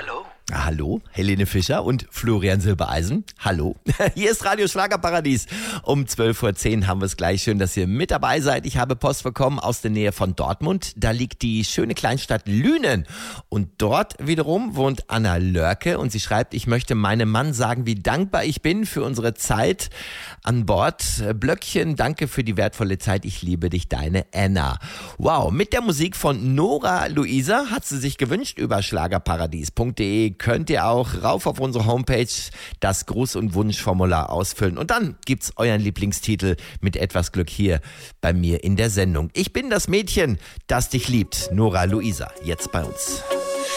Hallo? Hallo, Helene Fischer und Florian Silbereisen. Hallo, hier ist Radio Schlagerparadies. Um 12:10 Uhr haben wir es gleich. Schön, dass ihr mit dabei seid. Ich habe Post bekommen aus der Nähe von Dortmund. Da liegt die schöne Kleinstadt Lünen. Und dort wiederum wohnt Anna Lörke. Und sie schreibt, ich möchte meinem Mann sagen, wie dankbar ich bin für unsere Zeit an Bord. Blöckchen, danke für die wertvolle Zeit. Ich liebe dich, deine Anna. Wow, mit der Musik von Nora Luisa hat sie sich gewünscht. Über schlagerparadies.de könnt ihr auch rauf auf unsere Homepage das Gruß- und Wunschformular ausfüllen. Und dann gibt's euren Lieblingstitel mit etwas Glück hier bei mir in der Sendung. Ich bin das Mädchen, das dich liebt. Nora Luisa, jetzt bei uns.